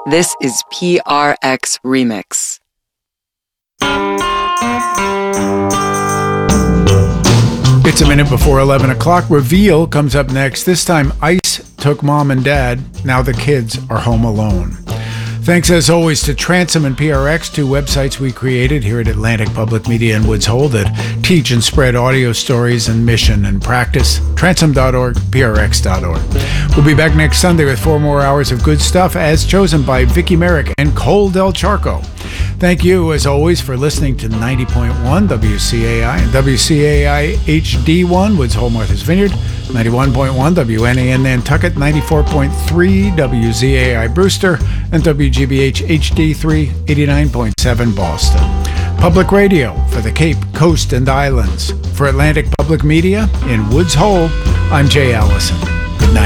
This is PRX Remix. It's a minute before 11 o'clock. Reveal comes up next. This time, ICE took mom and dad. Now the kids are home alone. Thanks as always to Transom and PRX, two websites we created here at Atlantic Public Media in Woods Hole that teach and spread audio stories and mission and practice. Transom.org, PRX.org. We'll be back next Sunday with 4 more hours of good stuff as chosen by Vicky Merrick and Cole Del Charco. Thank you, as always, for listening to 90.1 WCAI and WCAI HD1, Woods Hole, Martha's Vineyard, 91.1 WNAN Nantucket, 94.3 WZAI Brewster, and WGBH HD3, 89.7 Boston. Public radio for the Cape, Coast, and Islands. For Atlantic Public Media in Woods Hole, I'm Jay Allison.